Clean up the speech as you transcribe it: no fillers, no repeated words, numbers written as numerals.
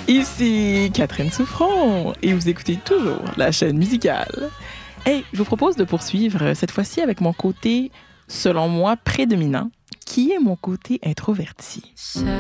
Ici Catherine Souffron et vous écoutez toujours la chaîne musicale. Hey, je vous propose de poursuivre cette fois-ci avec mon côté, selon moi, prédominant, qui est mon côté introverti.